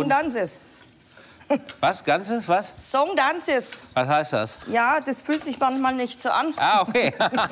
Song Dances. Was? Ganzes? Was? Song Dances. Was heißt das? Ja, das fühlt sich manchmal nicht so an. Ah, okay.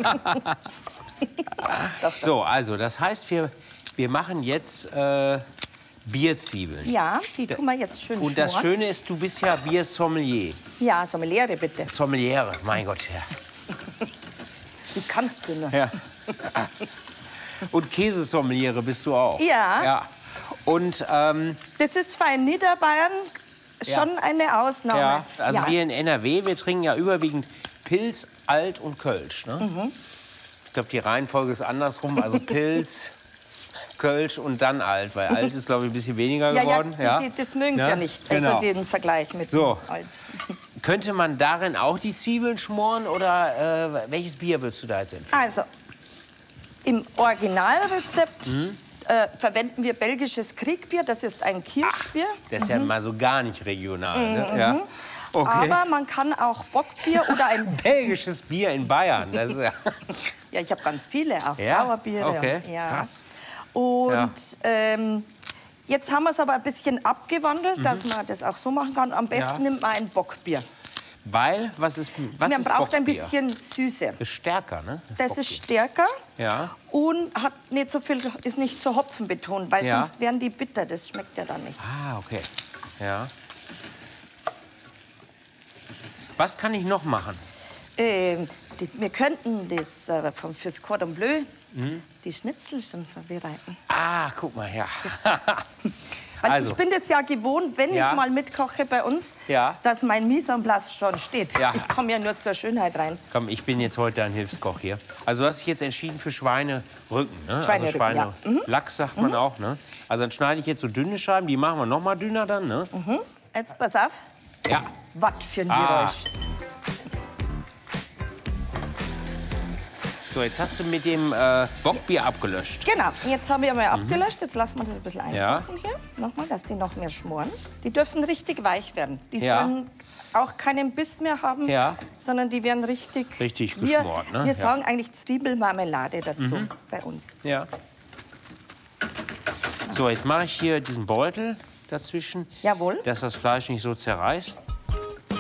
Doch. So, also, das heißt, wir machen jetzt Bierzwiebeln. Ja, die tun wir jetzt schön Und das schmoren. Schöne ist, du bist ja Biersommelier. Ja, Sommeliere bitte. Sommeliere, mein Gott, ja. Wie kannst du noch? Ja. Und Käsesommeliere bist du auch. Ja. Ja. Und Das ist für in Niederbayern schon eine Ausnahme. ja, also Ja. wir in NRW, wir trinken ja überwiegend Pils, Alt und Kölsch. Ne? Ich glaube, die Reihenfolge ist andersrum. Also Pils, Kölsch und dann Alt. Weil Alt ist, glaube ich, ein bisschen weniger geworden. Ja, das mögen sie ja nicht. Also Genau. den Vergleich mit So. Alt. Könnte man darin auch die Zwiebeln schmoren? Oder welches Bier würdest du da jetzt empfehlen? Also, im Originalrezept verwenden wir belgisches Kriegbier. Das ist ein Kirschbier. Das ist ja mal so gar nicht regional. Ne? Ja. Okay. Aber man kann auch Bockbier oder ein... Belgisches Bier in Bayern. Das ist ja Ja, ich habe ganz viele, auch Ja? Sauerbiere. Okay, Ja. krass. Und jetzt haben wir es aber ein bisschen abgewandelt, dass man das auch so machen kann. Am besten nimmt man ein Bockbier. Weil, was ist Man ist braucht ein Bockbier? bisschen Süße. Das ist stärker, ne? Das ist stärker Ja. und hat nicht so viel, ist nicht so hopfenbetont, weil Ja. sonst wären die bitter. Das schmeckt ja dann nicht. Ah, okay. Ja. Was kann ich noch machen? Wir könnten das fürs Cordon Bleu die Schnitzel schon vorbereiten. Ah, guck mal, ja. Weil Also. ich bin das ja gewohnt, wenn Ja. ich mal mitkoche bei uns, Ja. dass mein Mise en place schon steht. Ja. Ich komme ja nur zur Schönheit rein. Komm, ich bin jetzt heute dein Hilfskoch hier. Also du hast dich jetzt entschieden für Schweinerücken, ne? Schweinerücken, also ja. Lachs sagt man auch, ne? Also dann schneide ich jetzt so dünne Scheiben, die machen wir noch mal dünner dann, ne? Jetzt pass auf. Ja. Was für ein Ah. Geräusch. So, jetzt hast du mit dem Bockbier abgelöscht. Genau, jetzt haben wir mal abgelöscht. Jetzt lassen wir das ein bisschen Ja. einkochen hier. Nochmal, dass die noch mehr schmoren. Die dürfen richtig weich werden. Die Ja. sollen auch keinen Biss mehr haben, Ja. sondern die werden richtig... Richtig wir, geschmort, ne? Wir Ja. sagen eigentlich Zwiebelmarmelade dazu bei uns. Ja. So, jetzt mache ich hier diesen Beutel dazwischen, Jawohl. dass das Fleisch nicht so zerreißt.